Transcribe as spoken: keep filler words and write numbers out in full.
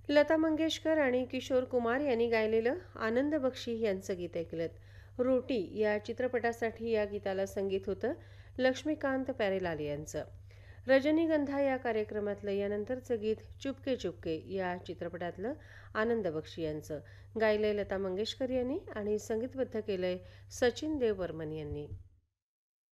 लता मंगेशकर आणि किशोर कुमार यांनी गायलेलं आनंद बक्षी यांचं गीत ऐकलत. रोटी या चित्रपटासाठी या गीताला संगीत होतं लक्ष्मीकांत प्यारेलाल यांचं. रजनीगंधा या कार्यक्रमातलं यानंतरचं गीत चुपके चुपके या चित्रपटातलं आनंद बक्षी यांचं. गायलंय लता मंगेशकर यांनी आणि संगीतबद्ध केलंय सचिन देव बर्मन यांनी.